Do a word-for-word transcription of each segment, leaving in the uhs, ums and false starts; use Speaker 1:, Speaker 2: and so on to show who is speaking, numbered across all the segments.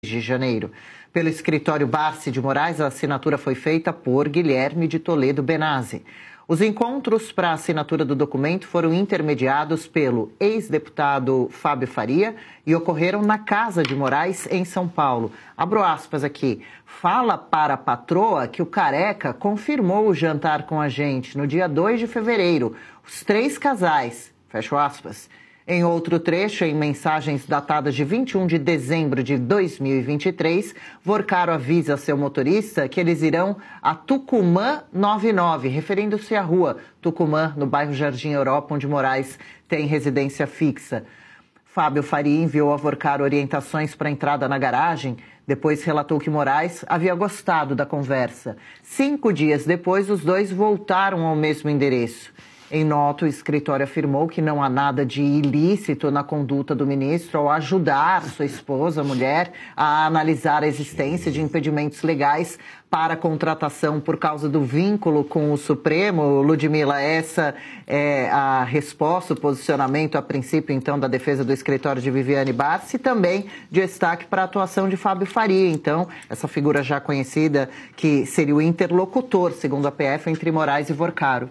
Speaker 1: de janeiro. Pelo escritório Barsi de Moraes, a assinatura foi feita por Guilherme de Toledo Benazzi. Os encontros para a assinatura do documento foram intermediados pelo ex-deputado Fábio Faria e ocorreram na Casa de Moraes, em São Paulo. Abro aspas aqui. Fala para a patroa que o Careca confirmou o jantar com a gente no dia dois de fevereiro. Os três casais. Fecho aspas. Em outro trecho, em mensagens datadas de vinte e um de dezembro de dois mil e vinte e três, Vorcaro avisa seu motorista que eles irão a Tucumã noventa e nove, referindo-se à rua Tucumã, no bairro Jardim Europa, onde Moraes tem residência fixa. Fábio Faria enviou a Vorcaro orientações para a entrada na garagem, depois relatou que Moraes havia gostado da conversa. Cinco dias depois, os dois voltaram ao mesmo endereço. Em nota, o escritório afirmou que não há nada de ilícito na conduta do ministro ao ajudar sua esposa, mulher, a analisar a existência de impedimentos legais para a contratação por causa do vínculo com o Supremo. Ludmila, essa é a resposta, o posicionamento a princípio, então, da defesa do escritório de Viviane Barsi, e também destaque para a atuação de Fábio Faria, então, essa figura já conhecida que seria o interlocutor, segundo a P F, entre Moraes e Vorcaro.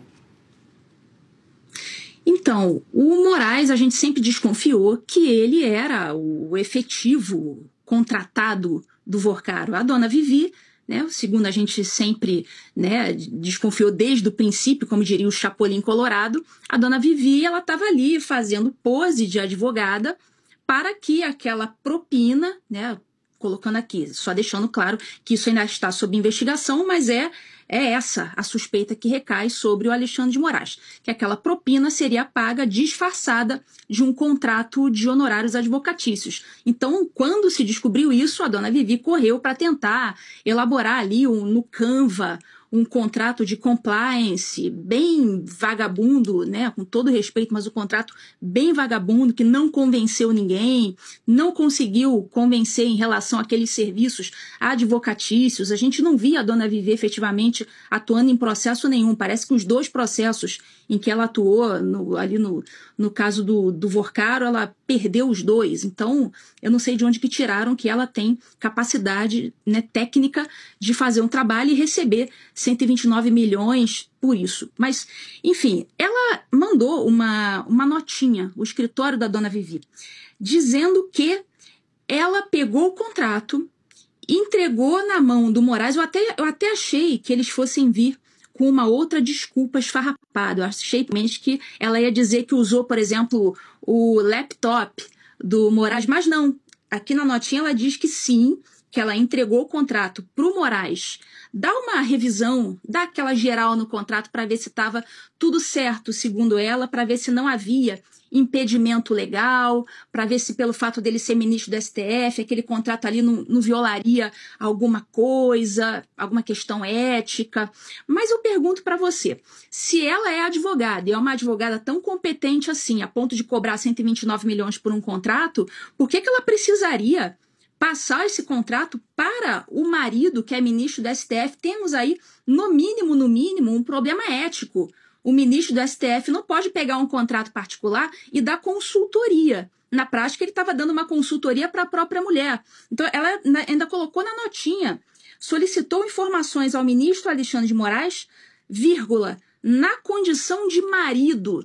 Speaker 2: Então, o Moraes, a gente sempre desconfiou que ele era o efetivo contratado do Vorcaro. A dona Vivi, né, segundo a gente sempre, né, desconfiou desde o princípio, como diria o Chapolin Colorado, a dona Vivi ela estava ali fazendo pose de advogada para que aquela propina, né, colocando aqui, só deixando claro que isso ainda está sob investigação, mas é É essa a suspeita que recai sobre o Alexandre de Moraes, que aquela propina seria paga disfarçada de um contrato de honorários advocatícios. Então, quando se descobriu isso, a dona Vivi correu para tentar elaborar ali um, no Canva um contrato de compliance bem vagabundo, né, com todo respeito, mas o contrato bem vagabundo, que não convenceu ninguém, não conseguiu convencer em relação àqueles serviços advocatícios. A gente não via a dona Vivi efetivamente atuando em processo nenhum. Parece que os dois processos em que ela atuou, no, ali no, no caso do, do Vorcaro, ela perdeu os dois. Então, eu não sei de onde que tiraram que ela tem capacidade, né, técnica de fazer um trabalho e receber cento e vinte e nove milhões por isso. Mas, enfim, ela mandou uma, uma notinha, o escritório da dona Vivi, dizendo que ela pegou o contrato, entregou na mão do Moraes. Eu até, eu até achei que eles fossem vir com uma outra desculpa esfarrapada. Eu achei que ela ia dizer que usou, por exemplo, o laptop do Moraes, mas não. Aqui na notinha ela diz que sim, que ela entregou o contrato para o Moraes, dá uma revisão, dá aquela geral no contrato para ver se estava tudo certo, segundo ela, para ver se não havia impedimento legal, para ver se pelo fato dele ser ministro do S T F, aquele contrato ali não, não violaria alguma coisa, alguma questão ética. Mas eu pergunto para você, se ela é advogada e é uma advogada tão competente assim, a ponto de cobrar cento e vinte e nove milhões por um contrato, por que que ela precisaria passar esse contrato para o marido, que é ministro do S T F? Temos aí, no mínimo, no mínimo, um problema ético. O ministro do S T F não pode pegar um contrato particular e dar consultoria. Na prática, ele estava dando uma consultoria para a própria mulher. Então, ela ainda colocou na notinha, solicitou informações ao ministro Alexandre de Moraes, vírgula, na condição de marido.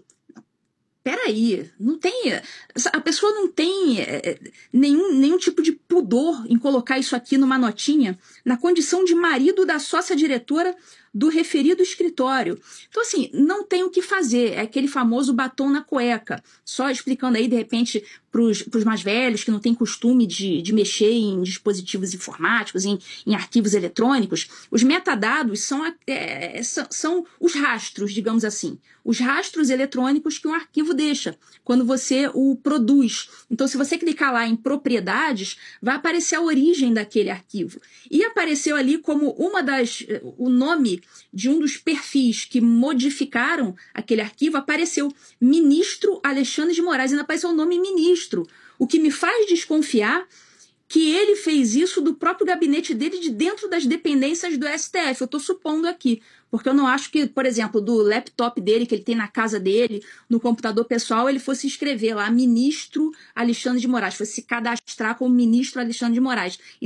Speaker 2: Peraí, não tem, a pessoa não tem é, nenhum, nenhum tipo de pudor em colocar isso aqui numa notinha, na condição de marido da sócia-diretora do referido escritório. Então, assim, não tem o que fazer, é aquele famoso batom na cueca. Só explicando aí, de repente, para os mais velhos que não têm costume de, de mexer em dispositivos informáticos, em, em arquivos eletrônicos, os metadados são, é, são, são os rastros, digamos assim, os rastros eletrônicos que um arquivo deixa quando você o produz. Então, se você clicar lá em propriedades, vai aparecer a origem daquele arquivo. E apareceu ali como uma das, o nome de um dos perfis que modificaram aquele arquivo, apareceu ministro Alexandre de Moraes, ainda apareceu o nome ministro, o que me faz desconfiar que ele fez isso do próprio gabinete dele, de dentro das dependências do S T F. Eu estou supondo aqui, porque eu não acho que, por exemplo, do laptop dele, que ele tem na casa dele, no computador pessoal, ele fosse escrever lá, ministro Alexandre de Moraes, fosse se cadastrar como ministro Alexandre de Moraes.